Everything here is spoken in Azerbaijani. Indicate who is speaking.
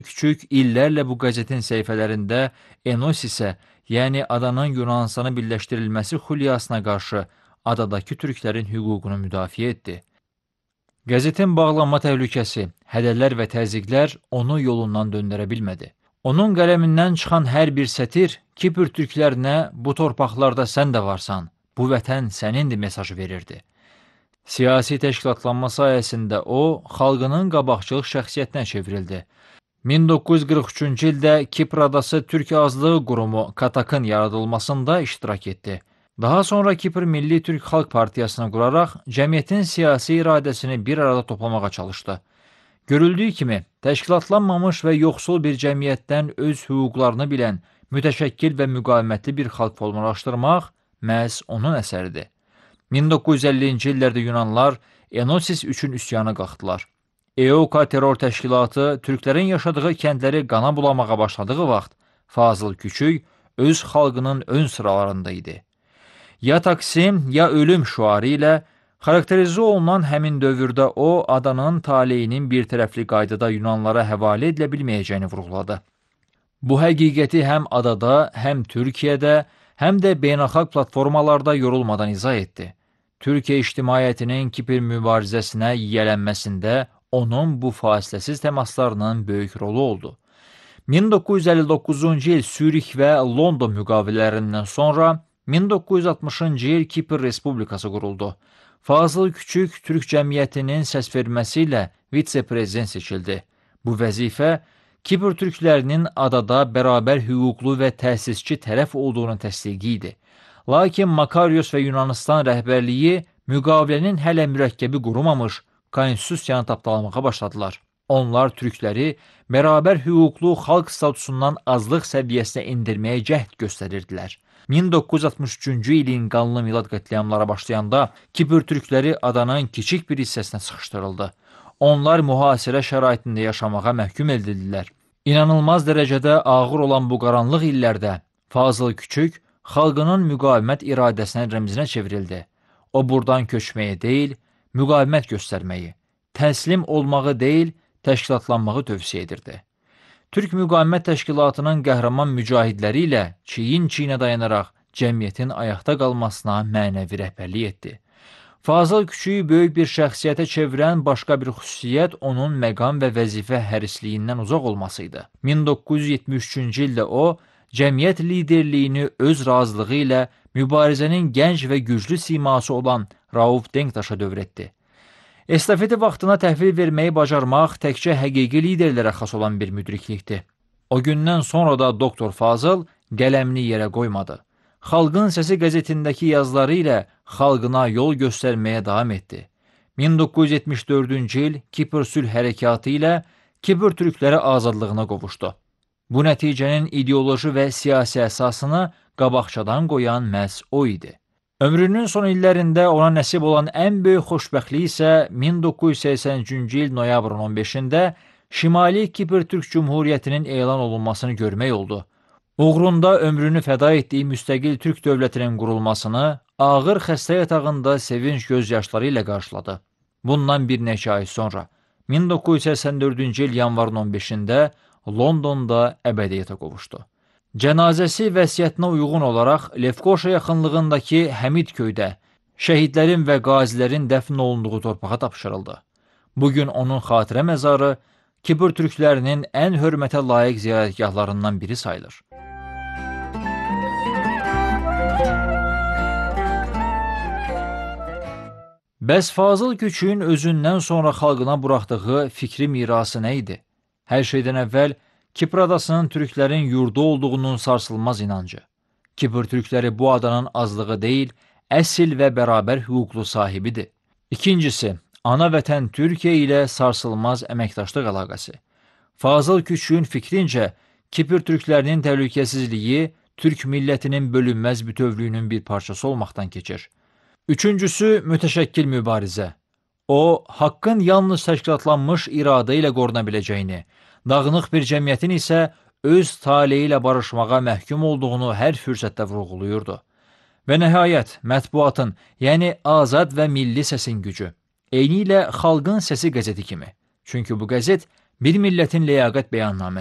Speaker 1: Küçük illərlə bu qəzetin səhifələrində Enosisə, yəni adanın Yunanistanı birləşdirilməsi xulyasına qarşı adadakı türklərin hüququnu müdafiə etdi. Qəzetin bağlanma təhlükəsi, hədələr və təzyiqlər onu yolundan döndərə bilmədi. Onun qələmindən çıxan hər bir sətir Kipr türklərinə bu torpaqlarda sən də varsan, bu vətən sənindir mesajı verirdi. Siyasi təşkilatlanma sayəsində o, xalqının qabaqcıl şəxsiyyətinə çevrildi. 1943-cü ildə Kipr adası Türk Azlığı Qurumu Katakın yaradılmasında iştirak etdi. Daha sonra Kipr Milli Türk Xalq Partiyasını quraraq cəmiyyətin siyasi iradəsini bir arada toplamağa çalışdı. Görüldüyü kimi, təşkilatlanmamış və yoxsul bir cəmiyyətdən öz hüquqlarını bilən, mütəşəkkil və müqavimətli bir xalq formalaşdırmaq məhz onun əsəridir. 1950-ci illərdə Yunanlar Enosis üçün üsyana qalxdılar. EOKA terror təşkilatı türklərin yaşadığı kəndləri qana bulamağa başladığı vaxt Fazıl Küçük öz xalqının ön sıralarında idi. Ya taksim, ya ölüm şüarı ilə xarakterizə olunan həmin dövrdə o, adanın taleyinin bir tərəfli qaydada Yunanlara həvalə edilə bilməyəcəyini vurğuladı. Bu həqiqəti həm adada, həm Türkiyədə, həm də beynəlxalq platformalarda yorulmadan izah etdi. Türkiyə ictimaiyyətinin Kipr mübarizəsinə yiyələnməsində onun bu fasiləsiz təmaslarının böyük rolu oldu. 1959-cu il Sürih və London müqavilələrindən sonra 1960-cı il Kipr Respublikası quruldu. Fazıl Küçük Türk cəmiyyətinin səsverməsi ilə vitse-prezident seçildi. Bu vəzifə Kipr türklərinin adada bərabər hüquqlu və təsisçi tərəf olduğunu təsdiqi idi. Lakin Makarios və Yunanistan rəhbərliyi müqavilənin hələ mürəkkəbi qurumamış konstitusiyanı tapdalamağa başladılar. Onlar türkləri bərabər hüquqlu xalq statusundan azlıq səviyyəsinə endirməyə cəhd göstərirdilər. 1963-cü ilin qanlı milad qətliamlara başlayanda Kipr türkləri adanın kiçik bir hissəsinə sıxışdırıldı. Onlar mühasirə şəraitində yaşamağa məhkum edildilər. İnanılmaz dərəcədə ağır olan bu qaranlıq illərdə Fazıl Küçük xalqının müqavimət iradəsinin rəmzinə çevrildi. O buradan köçməyi deyil, müqavimət göstərməyi, təslim olmağı deyil, təşkilatlanmağı tövsiyə edirdi. Türk Müqavimət Təşkilatının qəhrəman mücahidləri ilə çiyin-çiyinə dayanaraq cəmiyyətin ayaqda qalmasına mənəvi rəhbərlik etdi. Fazıl Küçüyü böyük bir şəxsiyyətə çevirən başqa bir xüsusiyyət onun məqam və vəzifə hərisliyindən uzaq olması idi. 1973-cü ildə o, cəmiyyət liderliyini öz razılığı ilə mübarizənin gənc və güclü siması olan Rauf Denktaşa dövr etdi. Estafeti vaxtına təhvil verməyi bacarmaq təkcə həqiqi liderlərə xas olan bir müdriklikdir. O gündən sonra da Doktor Fazıl qələmini yerə qoymadı. Xalqın Səsi qəzetindəki yazıları ilə xalqına yol göstərməyə davam etdi. 1974-cü il Kipr sülh hərəkatı ilə Kipr türkləri azadlığına qovuşdu. Bu nəticənin ideoloji və siyasi əsasını qabaqcadan qoyan məhz o idi. Ömrünün son illərində ona nəsib olan ən böyük xoşbəxtlik isə 1983-cü il noyabrın 15-də Şimali Kipr Türk Cumhuriyyətinin elan olunmasını görmək oldu. Uğrunda ömrünü fəda etdiyi müstəqil Türk dövlətinin qurulmasını ağır xəstə yatağında sevinç gözyaşları ilə qarşıladı. Bundan bir neçə ay sonra 1984-cü il yanvarın 15-də Londonda əbədiyyətə qovuşdu. Cənazəsi vəsiyyətinə uyğun olaraq Lefkoşa yaxınlığındakı Həmid köydə şəhidlərin və qazilərin dəfn olunduğu torpağa tapşırıldı. Bugün onun xatirə məzarı Kipr türklərinin ən hörmətə layiq ziyarətgahlarından biri sayılır. Bəs Fazıl Küçüyün özündən sonra xalqına buraxdığı fikri mirası nə idi? Hər şeydən əvvəl Kipr adasının türklərin yurdu olduğunun sarsılmaz inancı. Kipr türkləri bu adanın azlığı deyil, əsl və bərabər hüquqlu sahibidir. İkincisi, ana vətən Türkiyə ilə sarsılmaz əməkdaşlıq əlaqəsi. Fazıl Küçüyün fikrincə, Kipr türklərinin təhlükəsizliyi Türk millətinin bölünməz bütövlüyünün bir parçası olmaqdan keçir. Üçüncüsü, mütəşəkkil mübarizə. O, haqqın yalnız təşkilatlanmış iradə ilə qoruna biləcəyini, dağınıq bir cəmiyyətin isə öz taleyi ilə barışmağa məhkum olduğunu hər fürsətdə vurğulayırdı. Və nəhayət, mətbuatın, yəni azad və milli səsin gücü. Eynilə xalqın səsi qəzeti kimi. Çünki bu qəzet Bir millətin ləyaqət bəyannaməsi.